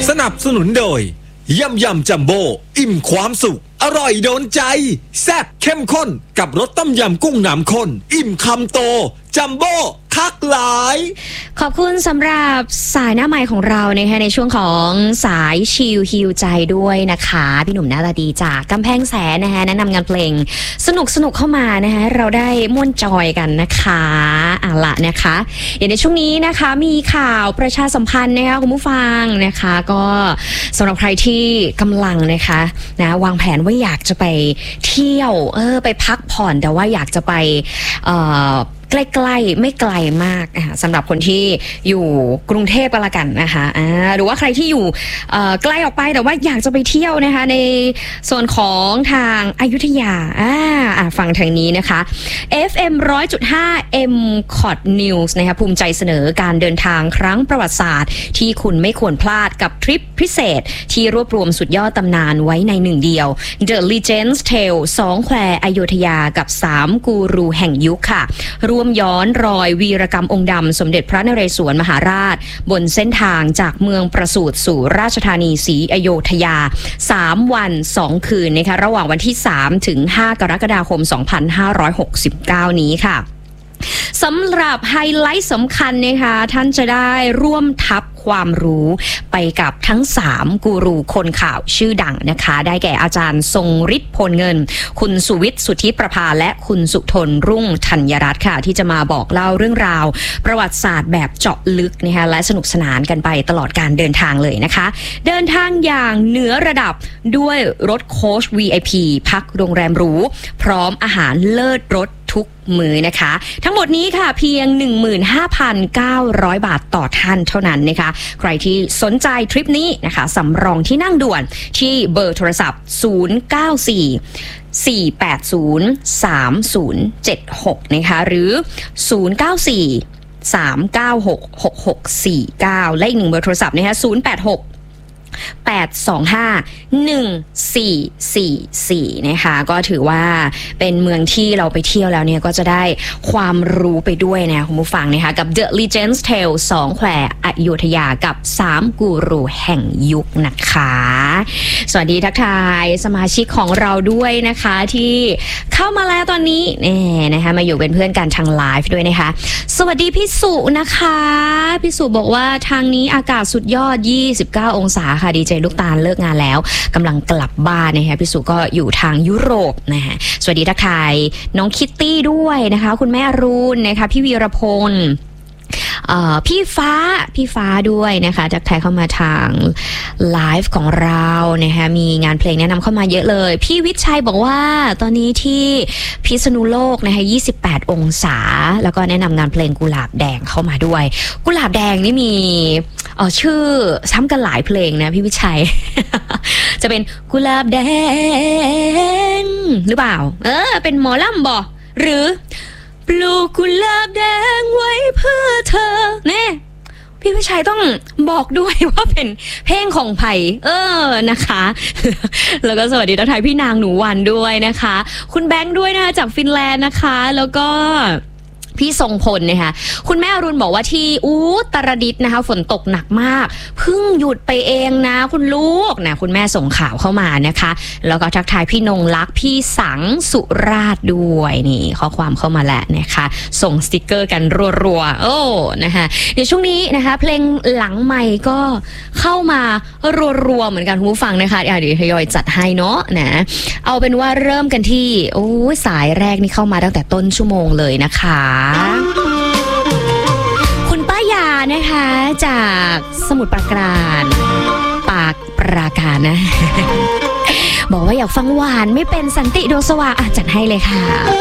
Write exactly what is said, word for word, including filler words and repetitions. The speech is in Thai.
สนับสนุนโดยยำยำจัมโบ้อิ่มความสุขอร่อยโดนใจแซ่บเข้มข้นกับรสต้มยำกุ้งน้ำข้นอิ่มคำโตจัมโบ้คักหลายขอบคุณสำหรับสายหน้าใหม่ของเรานะคะในช่วงของสายชิลฮิวใจด้วยนะคะพี่หนุ่มหน้าตาดีจากกำแพงแสนนะคะแนะนำงานเพลงสนุกสนุกเข้ามานะคะเราได้ม่วนจอยกันนะคะอ่ะละนะคะอย่างในช่วงนี้นะคะมีข่าวประชาสัมพันธ์นะคะคุณผู้ฟังนะคะก็สำหรับใครที่กำลังนะคะนะวางแผนว่าอยากจะไปเที่ยวเออไปพักผ่อนแต่ว่าอยากจะไปเอ่อใกล้ๆไม่ไกลมากนะคะสำหรับคนที่อยู่กรุงเทพก็แล้วกันนะคะอ่าหรือว่าใครที่อยู่ใกล้ออกไปแต่ว่าอยากจะไปเที่ยวนะคะในส่วนของทางอยุธยาอ่าฟังทางนี้นะคะ เอฟ เอ็ม หนึ่งร้อยจุดห้า เอ็ม คอท News นะคะภูมิใจเสนอการเดินทางครั้งประวัติศาสตร์ที่คุณไม่ควรพลาดกับทริปพิเศษที่รวบรวมสุดยอดตำนานไว้ในหนึ่งเดียว The Legends Tale สองแควอยุธยากับสามกูรูแห่งยุคค่ะร่วมย้อนรอยวีรกรรมองค์ดำสมเด็จพระนเรศวรมหาราชบนเส้นทางจากเมืองประสูติสู่ราชธานีศรีอยุธยาสามวันสองคืนนะคะระหว่างวันที่สามถึงห้ากรกฎาคมสองพันห้าร้อยหกสิบเก้านี้ค่ะสำหรับไฮไลท์สำคัญนะคะท่านจะได้ร่วมทับความรู้ไปกับทั้งสามกูรูคนข่าวชื่อดังนะคะได้แก่อาจารย์ทรงฤทธิ์พลเงินคุณสุวิทย์สุทธิประภาและคุณสุทนรุ่งธัญรัตน์ค่ะที่จะมาบอกเล่าเรื่องราวประวัติศาสตร์แบบเจาะลึกนะคะและสนุกสนานกันไปตลอดการเดินทางเลยนะคะเดินทางอย่างเหนือระดับด้วยรถโค้ช วี ไอ พี พักโรงแรมหรูพร้อมอาหารเลิศรสทุกมื้อนะคะทั้งหมดนี้ค่ะเพียง หนึ่งหมื่นห้าพันเก้าร้อย บาทต่อท่านเท่านั้นนะคะใครที่สนใจทริปนี้นะคะสำรองที่นั่งด่วนที่เบอร์โทรศัพท์ศูนย์ เก้า สี่ สี่ แปด ศูนย์ สาม ศูนย์ เจ็ด หกนะคะหรือศูนย์ เก้า สี่ สาม เก้า หก หก หก สี่ เก้าและอีกหนึ่งเบอร์โทรศัพท์นะคะศูนย์ แปด หก แปด สอง ห้า หนึ่ง สี่ สี่ สี่นะคะก็ถือว่าเป็นเมืองที่เราไปเที่ยวแล้วเนี่ยก็จะได้ความรู้ไปด้วยนะคุณผู้ฟังนะคะกับ The Legends Tale สองแควอยุธยากับสามกูรูแห่งยุคนะคะสวัสดีทักทายสมาชิกของเราด้วยนะคะที่เข้ามาแล้วตอนนี้นี่นะคะมาอยู่เป็นเพื่อนกันทางไลฟ์ด้วยนะคะสวัสดีพี่สุนะคะพี่สุบอกว่าทางนี้อากาศสุดยอดยี่สิบเก้าองศาค่ะดีเจลูกตาลเลิกงานแล้วกำลังกลับบ้านนะคะพี่สุก็อยู่ทางยุโรปนะคะสวัสดีทักทายน้องคิตตี้ด้วยนะคะคุณแม่อรุณนะคะพี่วีรพลพี่ฟ้าพี่ฟ้าด้วยนะคะจากไทยเข้ามาทางไลฟ์ของเรานะคะมีงานเพลงแนะนำเข้ามาเยอะเลยพี่วิชัยบอกว่าตอนนี้ที่พิษณุโลกนะคะยี่สิบแปดองศาแล้วก็แนะนำงานเพลงกุหลาบแดงเข้ามาด้วยกุหลาบแดงนี่มีเออชื่อซ้ำกันหลายเพลงนะพี่วิชัย จะเป็นกุหลาบแดงหรือเปล่าเออเป็นหมอลำบ่หรือปลูกกุหลาบแดงไว้เพื่อเธอแน่พี่วิชัยต้องบอกด้วยว่าเป็นเพลงของไผ่เออนะคะแล้วก็สวัสดีทักทายพี่นางหนูวันด้วยนะคะคุณแบงค์ด้วยนะคะจากฟินแลนด์นะคะแล้วก็พี่ทรงพลนะคะคุณแม่อรุณบอกว่าที่อุตรดิตถ์นะคะฝนตกหนักมากเพิ่งหยุดไปเองนะคุณลูกนะคุณแม่ส่งข่าวเข้ามานะคะแล้วก็ทักทายพี่นงลักษ์พี่สังสุราษฎร์ด้วยนี่ข้อความเข้ามาแล้วนะคะส่งสติกเกอร์กันรัวๆโอ้นะคะเดี๋ยวช่วงนี้นะคะเพลงหลังไมค์ก็เข้ามารัวๆเหมือนกันคุณผู้ฟังนะคะเดี๋ยวทยอยจัดให้เนาะนะเอาเป็นว่าเริ่มกันที่โอ้สายแรกนี่เข้ามาตั้งแต่ต้นชั่วโมงเลยนะคะคุณป้ายานะคะจากสมุทรปราการปากปราการนะ บอกว่าอยากฟังหวานไม่เป็นสันติดวงสว่างอ่ะจัดให้เลยค่ะ